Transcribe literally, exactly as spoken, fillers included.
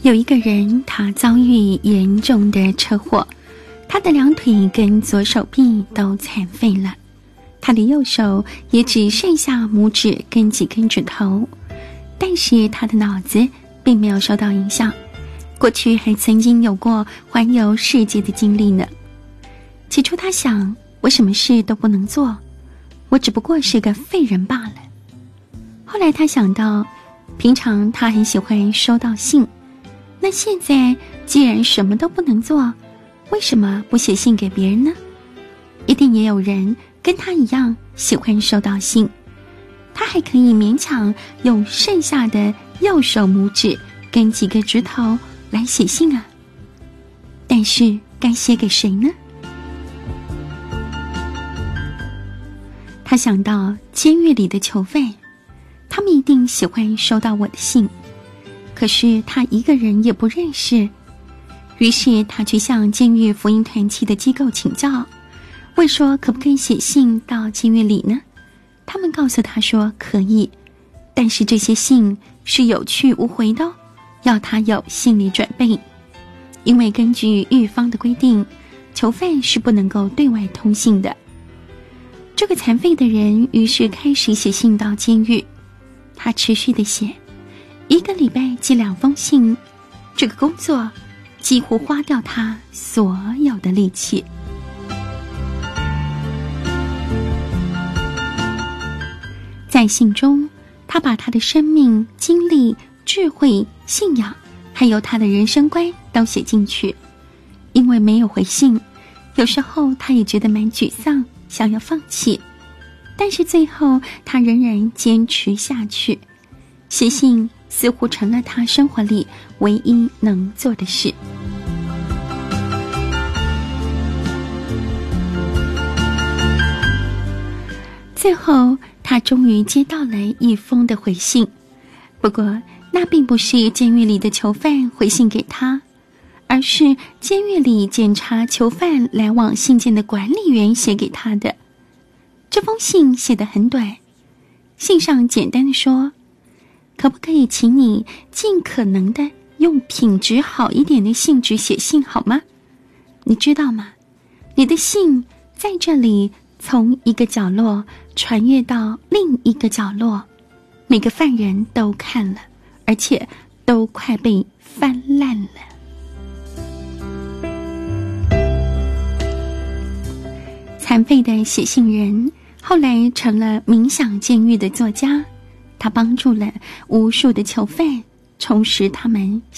有一个人，他遭遇严重的车祸，他的两腿跟左手臂都残废了，他的右手也只剩下拇指跟几根指头，但是他的脑子并没有受到影响，过去还曾经有过环游世界的经历呢。起初他想，我什么事都不能做，我只不过是个废人罢了。后来他想到，平常他很喜欢收到信，那现在既然什么都不能做，为什么不写信给别人呢？一定也有人跟他一样喜欢收到信，他还可以勉强用剩下的右手拇指跟几个指头来写信啊。但是该写给谁呢？他想到监狱里的囚犯，他们一定喜欢收到我的信，可是他一个人也不认识。于是他去向监狱福音团契的机构请教，问说可不可以写信到监狱里呢？他们告诉他说可以，但是这些信是有去无回的，要他有心理准备。因为根据狱方的规定，囚犯是不能够对外通信的。这个残废的人于是开始写信到监狱，他持续地写，一个礼拜寄两封信，这个工作几乎花掉他所有的力气。在信中，他把他的生命、经历、智慧、信仰，还有他的人生观都写进去。因为没有回信，有时候他也觉得蛮沮丧，想要放弃，但是最后他仍然坚持下去。写信似乎成了他生活里唯一能做的事。最后他终于接到了一封的回信，不过那并不是监狱里的囚犯回信给他，而是监狱里检查囚犯来往信件的管理员写给他的。这封信写得很短，信上简单的说，可不可以请你尽可能的用品质好一点的信纸写信好吗？你知道吗？你的信在这里从一个角落传阅到另一个角落，每个犯人都看了，而且都快被翻烂了。残废的写信人后来成了冥想监狱的作家，他帮助了无数的囚犯，重拾他们